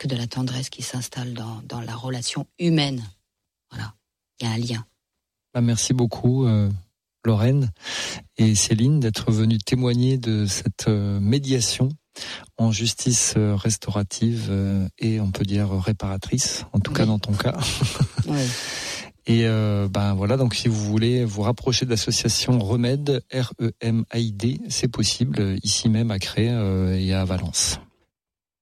de la tendresse qui s'installe dans la relation humaine. Voilà, il y a un lien. Merci beaucoup Lorraine et Céline d'être venues témoigner de cette médiation en justice restaurative et on peut dire réparatrice, en tout cas dans ton cas. Oui. Et voilà, donc si vous voulez vous rapprocher de l'association Remède, REMAID, c'est possible ici même à Cré et à Valence.